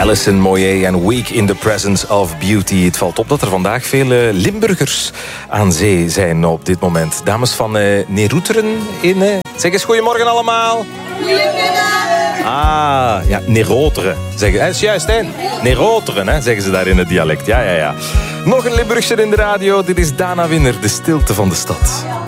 Alison Moyet en Week in the Presence of Beauty. Het valt op dat er vandaag veel Limburgers aan zee zijn op dit moment. Dames van Neroeteren in... Zeg eens goedemorgen allemaal. Goedemiddag. Ja, Neroteren. Dat is juist, hè? Neroteren, hè, zeggen ze daar in het dialect. Ja. Nog een Limburgser in de radio. Dit is Dana Winner, De Stilte van de Stad.